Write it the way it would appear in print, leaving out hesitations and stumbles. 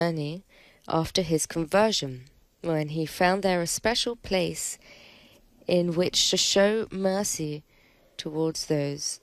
journey after his conversion, when he found there a special place in which to show mercy towards those